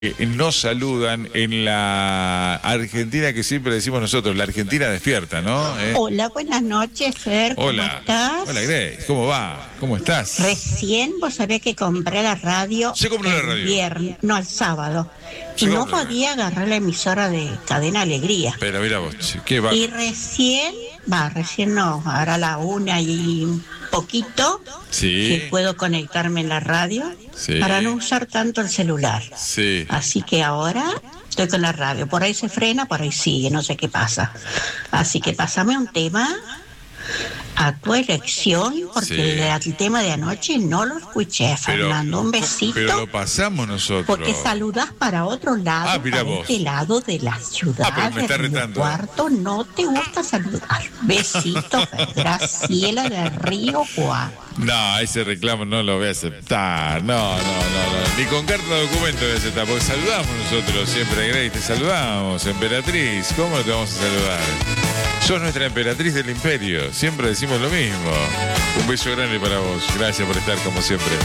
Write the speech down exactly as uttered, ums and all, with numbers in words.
Eh, Nos saludan en la Argentina que siempre decimos nosotros, la Argentina despierta, ¿no? ¿Eh? Hola, buenas noches, Fer, ¿cómo Hola. estás? Hola, Grace, ¿cómo va? ¿Cómo estás? Recién vos sabés que compré la radio Se compró la el radio. viernes, no, el sábado, Se y no compró la podía agarrar la emisora de Cadena Alegría. Pero mira vos, che, ¿qué va? Y recién, va, recién no, ahora a la una y un poquito, Sí. que puedo conectarme en la radio Sí. para no usar tanto el celular. Sí. Así que ahora estoy con la radio. Por ahí se frena, por ahí sigue, no sé qué pasa. Así que pasame un tema a tu elección, porque Sí. el, el tema de anoche no lo escuché, Pero, Fernando. Un besito. pero lo pasamos nosotros. Porque saludás para otro lado, Ah, mira para vos. este lado de la ciudad, Ah, pero me está de Río retando. Cuarto, no te gusta saludar. Besito, Graciela del Río Juan. No, ese reclamo no lo voy a aceptar. No, no, no, no. Ni con carta de documento voy a aceptar. Porque saludamos nosotros siempre, Grace. Te saludamos, emperatriz. ¿Cómo no te vamos a saludar? Sos nuestra emperatriz del imperio. Siempre decimos lo mismo. Un beso grande para vos. Gracias por estar como siempre.